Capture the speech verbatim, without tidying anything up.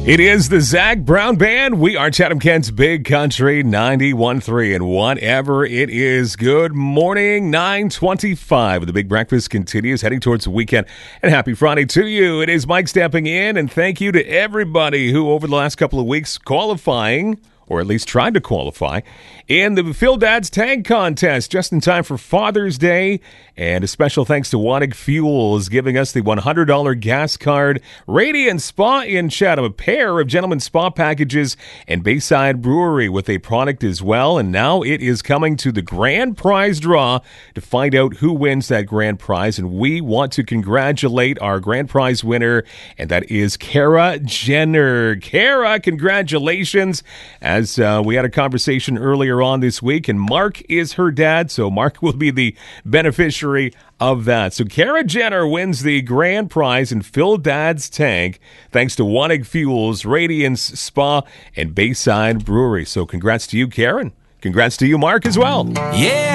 It is the Zach Brown Band. We are Chatham-Kent's Big Country ninety-one point three. And whatever it is, good morning, nine twenty-five. The Big Breakfast continues, heading towards the weekend. And happy Friday to you. It is Mike stepping in. And thank you to everybody who, over the last couple of weeks, qualifying, or at least tried to qualify, in the Phil Dad's Tag Contest, just in time for Father's Day. And a special thanks to Wadig Fuels, giving us the one hundred dollars gas card. Radiant Spa in Chatham, a pair of Gentleman Spa packages, and Bayside Brewery with a product as well. And now it is coming to the grand prize draw to find out who wins that grand prize. And we want to congratulate our grand prize winner, and that is Kara Jenner. Kara, congratulations. As uh, we had a conversation earlier on this week, and Mark is her dad, so Mark will be the beneficiary of that. So Kara Jenner wins the grand prize in Phil Dad's Tank, thanks to Wadig Fuels, Radiance Spa, and Bayside Brewery. So congrats to you, Karen. Congrats to you, Mark, as well. Yeah.